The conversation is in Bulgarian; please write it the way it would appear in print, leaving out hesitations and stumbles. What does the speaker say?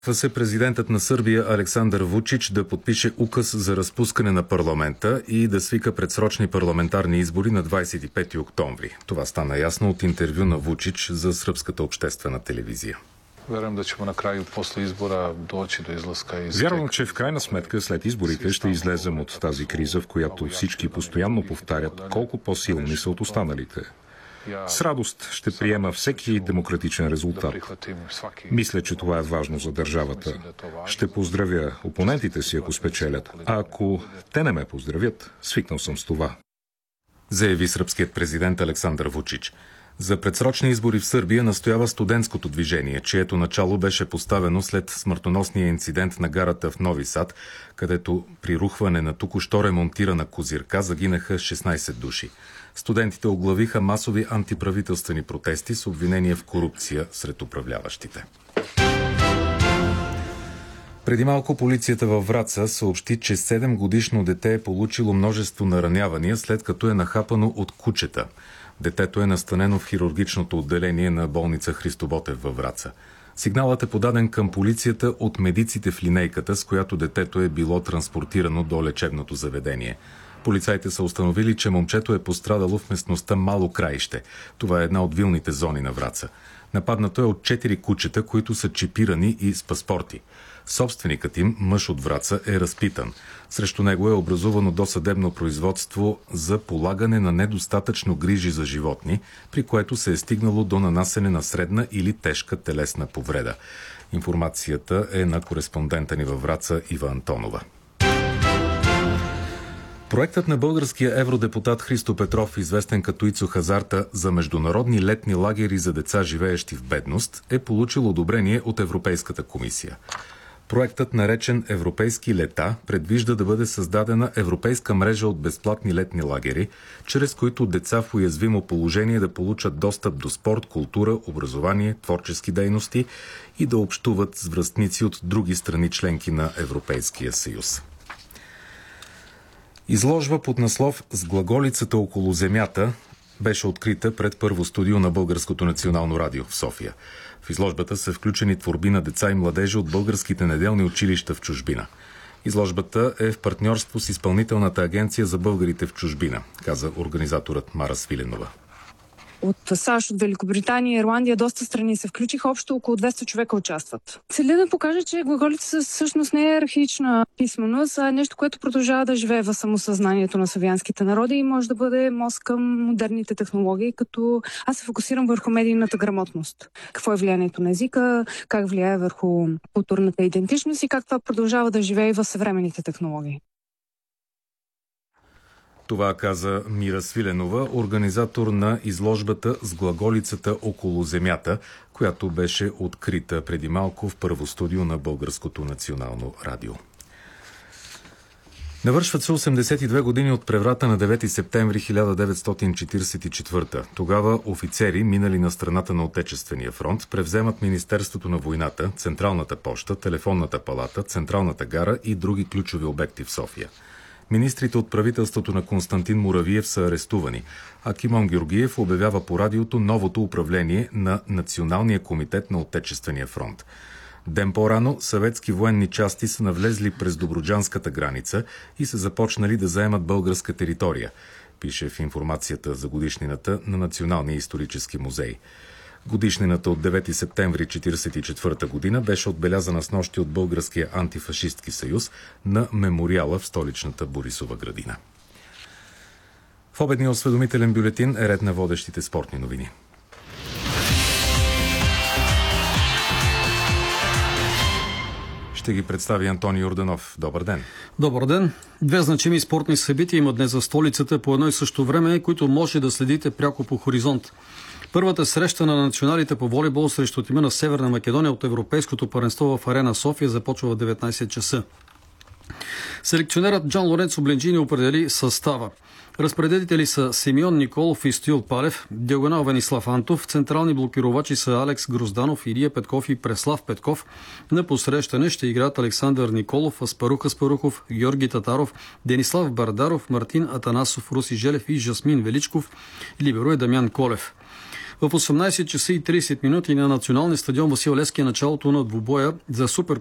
Се президентът на Сърбия Александър Вучич да подпише указ за разпускане на парламента и да свика предсрочни парламентарни избори на 25 октомври. Това стана ясно от интервю на Вучич за сръбската обществена телевизия. Вярвам, че в крайна сметка след изборите ще излезем от тази криза, в която всички постоянно повтарят колко по-силни са от останалите. С радост ще приема всеки демократичен резултат. Мисля, че това е важно за държавата. Ще поздравя опонентите си, ако спечелят. А ако те не ме поздравят, свикнал съм с това. Заяви сръбският президент Александър Вучич. За предсрочни избори в Сърбия настоява студентското движение, чието начало беше поставено след смъртоносния инцидент на гарата в Нови Сад, където при рухване на току-що ремонтирана козирка загинаха 16 души. Студентите оглавиха масови антиправителствени протести с обвинение в корупция сред управляващите. Преди малко полицията във Враца съобщи, че 7-годишно дете е получило множество наранявания, след като е нахапано от кучета. Детето е настанено в хирургичното отделение на болница Христо Ботев във Враца. Сигналът е подаден към полицията от медиците в линейката, с която детето е било транспортирано до лечебното заведение. Полицаите са установили, че момчето е пострадало в местността Мало Краище. Това е една от вилните зони на Враца. Нападнато е от 4 кучета, които са чипирани и с паспорти. Собственикът им, мъж от Враца, е разпитан. Срещу него е образувано досъдебно производство за полагане на недостатъчно грижи за животни, при което се е стигнало до нанасене на средна или тежка телесна повреда. Информацията е на кореспондента ни във Враца Ива Антонова. Проектът на българския евродепутат Христо Петров, известен като Ицо Хазарта, за международни летни лагери за деца, живеещи в бедност, е получил одобрение от Европейската комисия. Проектът, наречен Европейски лета, предвижда да бъде създадена европейска мрежа от безплатни летни лагери, чрез които деца в уязвимо положение да получат достъп до спорт, култура, образование, творчески дейности и да общуват с връстници от други страни членки на Европейския съюз. Изложба под наслов «С глаголицата около земята» беше открита пред първо студио на Българското национално радио в София. В изложбата са включени творби на деца и младежи от българските неделни училища в чужбина. Изложбата е в партньорство с Изпълнителната агенция за българите в чужбина, каза организаторът Мара Свиленова. От САЩ, от Великобритания и Ирландия доста страни се включиха, общо около 200 човека участват. Цели да покаже, че глаголицата всъщност не е архаична писменост, а е нещо, което продължава да живее в самосъзнанието на славянските народи и може да бъде мост към модерните технологии, като аз се фокусирам върху медийната грамотност. Какво е влиянието на езика, как влияе върху културната идентичност и как това продължава да живее и в съвременните технологии. Това каза Мира Свиленова, организатор на изложбата «С глаголицата около земята», която беше открита преди малко в първо студио на Българското национално радио. Навършват се 82 години от преврата на 9 септември 1944. Тогава офицери, минали на страната на Отечествения фронт, превземат Министерството на войната, Централната поща, Телефонната палата, Централната гара и други ключови обекти в София. Министрите от правителството на Константин Муравиев са арестувани, а Кимон Георгиев обявява по радиото новото управление на Националния комитет на Отечествения фронт. Ден по-рано съветски военни части са навлезли през Добруджанската граница и са започнали да заемат българска територия, пише в информацията за годишнината на Националния исторически музей. Годишнината от 9 септември 1944 година беше отбелязана снощи от Българския антифашистки съюз на мемориала в столичната Борисова градина. В обедния осведомителен бюлетин е ред на водещите спортни новини. Ще ги представи Антони Йорданов. Добър ден! Добър ден! Две значими спортни събития има днес за столицата по едно и също време, които може да следите пряко по хоризонт. Първата среща на националите по волейбол срещу тима на Северна Македония от Европейското първенство в Арена София започва в 19 часа. Селекционерът Джан Лоренцо Бленджини определи състава. Разпределители са Симеон Николов и Стоил Палев, диагонал Венислав Антов, централни блокировачи са Алекс Грозданов, Илия Петков и Преслав Петков. На посрещане ще играят Александър Николов, Аспарух Аспарухов, Георги Татаров, Денислав Бардаров, Мартин Атанасов, Руси Желев и Жасмин Величков. Либеро е Дамян Колев. В 18 часа и 30 минути на националния стадион Васил Левски е началото на двубоя за Супер